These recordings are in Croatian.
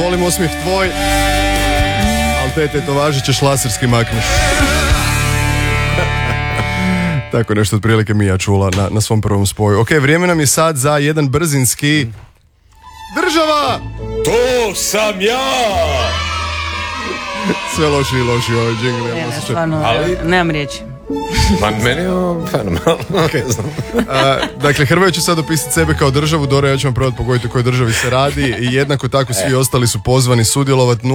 volim osmijeh tvoj, ali te tetovaže ćeš laserski maknuti. Tako nešto otprilike Mija čula na svom prvom spoju. Ok, vrijeme nam je sad za jedan brzinski... Država! To sam ja! Sve loši i loši ovaj džingli. Stvarno, nemam riječi. Pa meni je fenomenalno. Okay. Dakle, Hrvoje će sad opisati sebe kao državu. Dora, ja ću vam probati pogoditi o kojoj državi se radi. I jednako tako svi ostali su pozvani sudjelovati.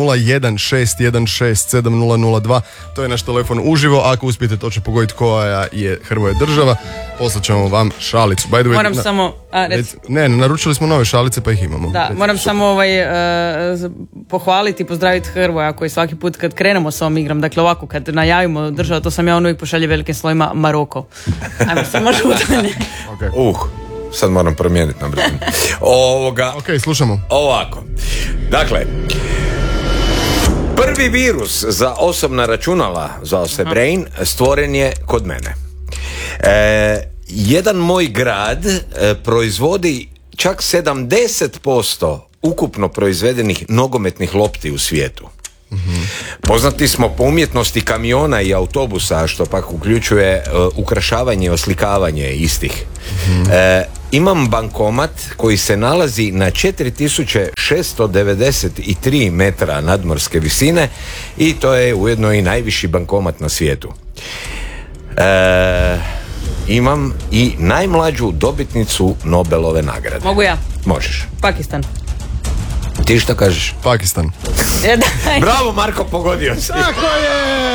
016167002. To je naš telefon uživo. Ako uspijete točno pogoditi koja je Hrvoje država, poslat ćemo vam šalicu. By the way, moram samo... Ne, naručili smo nove šalice pa ih imamo. Da, moram samo pohvaliti i pozdraviti Hrvoja koji svaki put kad krenemo s ovom igrom, dakle ovako kad najavimo država, to sam ja uvijek pošalje velikim slovima Maroko. Ajmo se može udalje. Sad moram promijeniti na brzinu. Ok, slušamo. Ovako. Dakle, prvi virus za osobna računala, zvao se Brain, stvoren je kod mene. Jedan moj grad proizvodi čak 70% ukupno proizvedenih nogometnih lopti u svijetu. Poznati smo po umjetnosti kamiona i autobusa, što pak uključuje ukrašavanje i oslikavanje istih. Imam bankomat koji se nalazi na 4693 metra nadmorske visine i to je ujedno i najviši bankomat na svijetu. Imam i najmlađu dobitnicu Nobelove nagrade. Mogu ja? Možeš. Pakistan. Ti šta kažeš? Pakistan. Bravo Marko, pogodio si. Tako je!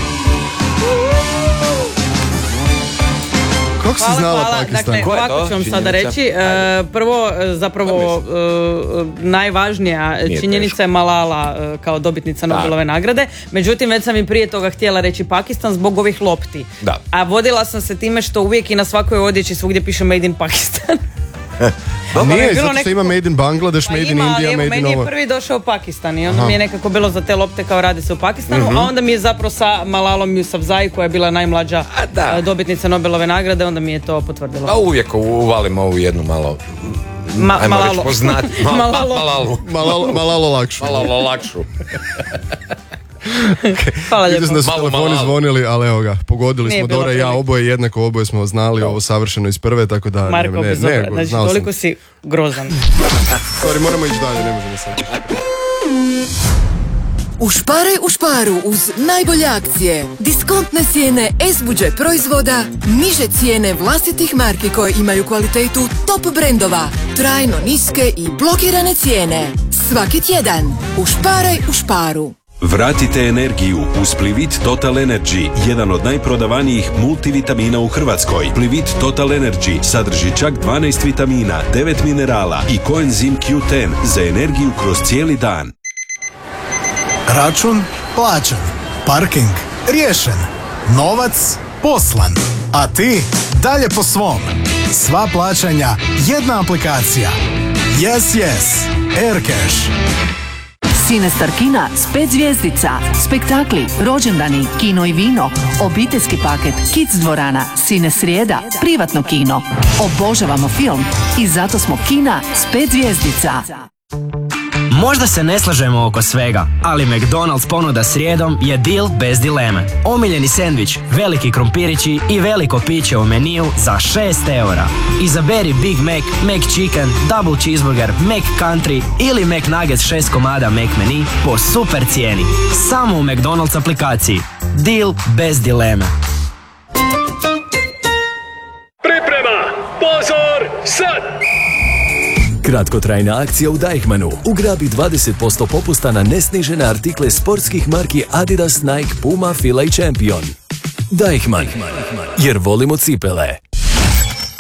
Kako si znala Pakistan? Dakle, ovako ću vam sada reći. Prvo, zapravo, najvažnija činjenica je Malala kao dobitnica Nobelove nagrade. Međutim, već sam i prije toga htjela reći Pakistan zbog ovih lopti. Da. A vodila sam se time što uvijek i na svakoj odjeći svugdje piše Made in Pakistan. Nije, zato što ima Made in Bangladesh, Made in India, Made in ovo. Meni je prvi došao Pakistan i onda mi je nekako bilo za te lopte kao radi se u Pakistanu, a onda mi je zapravo sa Malalom Yousafzai koja je bila najmlađa dobitnica Nobelove nagrade, onda mi je to potvrdilo. A uvijek uvalimo ovu jednu malo... ajmo reći poznati. Malalo lakšu. Malalo lakšu. Hvala lijepo. Vidim da su telefoni zvonili, ali evo ga, pogodili smo Dora i ja, oboje jednako, oboje smo znali ovo savršeno iz prve, tako da... Marko, znači toliko si grozan. Sorry, moramo ići dalje, ne možemo sad. Ušparaj u šparu uz najbolje akcije. Diskontne cijene S-Budget proizvoda, niže cijene vlastitih marki koje imaju kvalitetu top brendova, trajno niske i blokirane cijene. Svaki tjedan. Ušparaj u šparu. Vratite energiju uz Plivit Total Energy, jedan od najprodavanijih multivitamina u Hrvatskoj. Plivit Total Energy sadrži čak 12 vitamina, 9 minerala i koenzim Q10 za energiju kroz cijeli dan. Račun plaćan, parking riješen, novac poslan, a ti dalje po svom. Sva plaćanja, jedna aplikacija. Yes. Aircash. Cinestar Kina s 5 zvjezdica, spektakli, rođendani, kino i vino, obiteljski paket, kids dvorana, Cine srijeda, privatno kino. Obožavamo film i zato smo Kina s 5 zvjezdica. Možda se ne slažemo oko svega, ali McDonald's ponuda srijedom je deal bez dileme. Omiljeni sendvič, veliki krompirići i veliko piće u meniju za 6 eura. Izaberi Big Mac, McChicken, Double Cheeseburger, McCountry ili McNuggets 6 komada McMenu po super cijeni. Samo u McDonald's aplikaciji. Deal bez dileme. Priprema! Pozor! Sad! Kratkotrajna akcija u Deichmannu. Ugrabi 20% popusta na nesnižene artikle sportskih marki Adidas, Nike, Puma, Fila i Champion. Deichmann, jer volimo cipele.